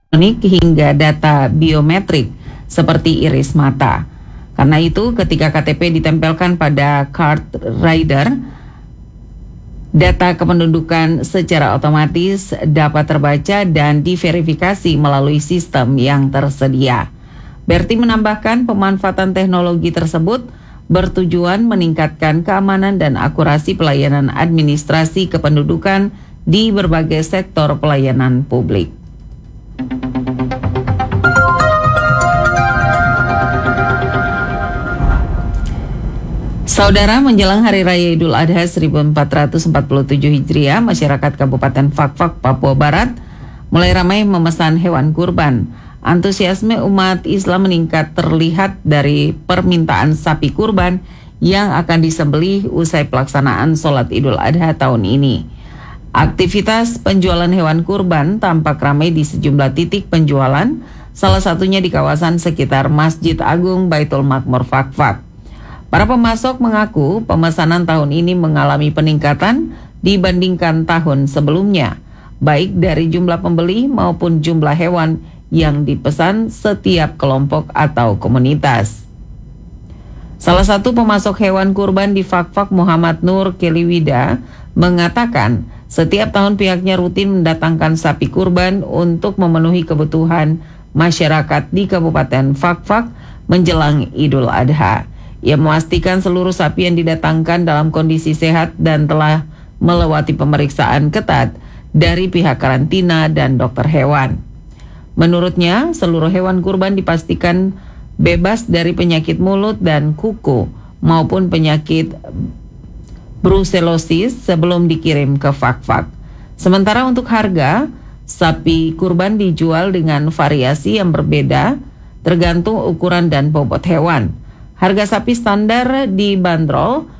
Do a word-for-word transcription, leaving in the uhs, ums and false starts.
elektronik hingga data biometrik seperti iris mata. Karena itu, ketika K T P ditempelkan pada card reader, data kependudukan secara otomatis dapat terbaca dan diverifikasi melalui sistem yang tersedia. Berti menambahkan, pemanfaatan teknologi tersebut bertujuan meningkatkan keamanan dan akurasi pelayanan administrasi kependudukan di berbagai sektor pelayanan publik. Saudara, menjelang Hari Raya Idul Adha seribu empat ratus empat puluh tujuh Hijriah, masyarakat Kabupaten Fakfak, Papua Barat mulai ramai memesan hewan kurban. Antusiasme umat Islam meningkat terlihat dari permintaan sapi kurban yang akan disembelih usai pelaksanaan sholat Idul Adha tahun ini. Aktivitas penjualan hewan kurban tampak ramai di sejumlah titik penjualan, salah satunya di kawasan sekitar Masjid Agung Baitul Makmur Fakfak. Para pemasok mengaku pemesanan tahun ini mengalami peningkatan dibandingkan tahun sebelumnya, baik dari jumlah pembeli maupun jumlah hewan yang dipesan setiap kelompok atau komunitas. Salah satu pemasok hewan kurban di Fakfak, Muhammad Nur Keliwida, mengatakan setiap tahun pihaknya rutin mendatangkan sapi kurban untuk memenuhi kebutuhan masyarakat di Kabupaten Fakfak menjelang Idul Adha. Ia memastikan seluruh sapi yang didatangkan dalam kondisi sehat dan telah melewati pemeriksaan ketat dari pihak karantina dan dokter hewan. Menurutnya, seluruh hewan kurban dipastikan bebas dari penyakit mulut dan kuku maupun penyakit brusellosis sebelum dikirim ke Fakfak. Sementara untuk harga, sapi kurban dijual dengan variasi yang berbeda tergantung ukuran dan bobot hewan. Harga sapi standar dibanderol